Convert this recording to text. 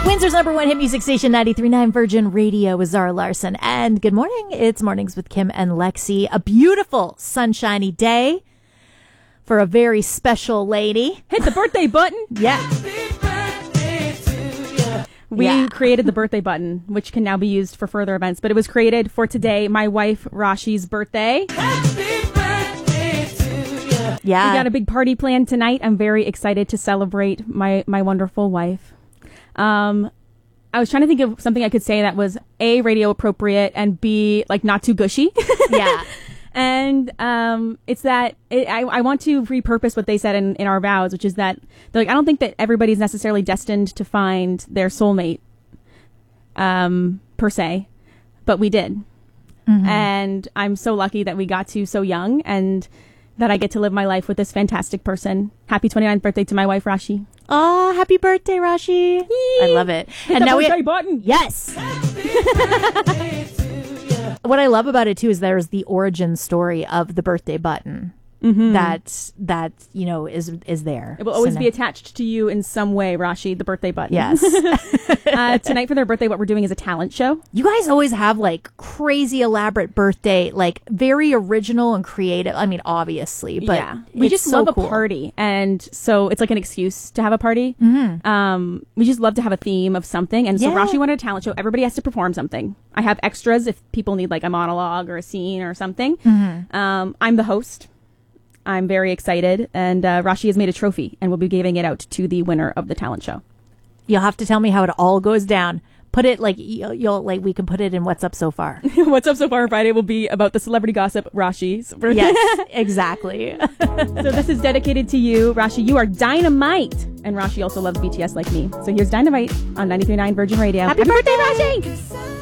Windsor's number one hit music station, 93.9 Virgin Radio, with Zara Larson. And good morning. It's Mornings with Kim and Lexi. A beautiful, sunshiny day for a very special lady. Hit the birthday button. Yeah. We created the birthday button, which can now be used for further events. But it was created for today, my wife, Rashi's birthday. Yeah. We got a big party planned tonight. I'm very excited to celebrate my wonderful wife. I was trying to think of something I could say that was A, radio appropriate, and B, like not too gushy. Yeah. And it's that I want to repurpose what they said in our vows, which is that they're like, I don't think that everybody's necessarily destined to find their soulmate, per se, but we did. Mm-hmm. And I'm so lucky that we got to so young and that I get to live my life with this fantastic person. Happy 29th birthday to my wife, Rashi. Oh, happy birthday, Rashi. Yee. I love it. Hit and the now birthday button. Yes. What I love about it too is there's the origin story of the birthday button. Mm-hmm. that you know is there. It will always be attached to you in some way, Rashi, the birthday button. Yes. Tonight for their birthday, what we're doing is a talent show. You guys always have like crazy elaborate birthday, like very original and creative. I mean, obviously, but yeah, we just love a party, and so it's like an excuse to have a party. Mm-hmm. We just love to have a theme of something, and so Rashi wanted a talent show. Everybody has to perform something. I have extras if people need like a monologue or a scene or something. Mm-hmm. I'm the host. I'm very excited, and Rashi has made a trophy, and we'll be giving it out to the winner of the talent show. You'll have to tell me how it all goes down. Put it like you'll like we can put it in What's Up So Far. What's Up So Far on Friday will be about the celebrity gossip Rashi's birthday. Yes, exactly. So this is dedicated to you, Rashi. You are dynamite, and Rashi also loves BTS like me. So here's Dynamite on 93.9 Virgin Radio. Happy birthday, Rashi!